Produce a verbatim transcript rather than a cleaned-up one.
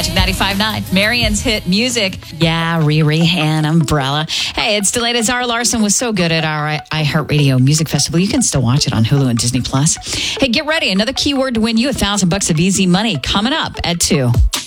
Magic ninety-five point nine. Marian's hit music. Yeah, Riri and Umbrella. Hey, it's delayed. Zara Larson was so good at our iHeartRadio Music Festival. You can still watch it on Hulu and Disney Plus. Hey, get ready. Another keyword to win you a thousand bucks of easy money coming up at two.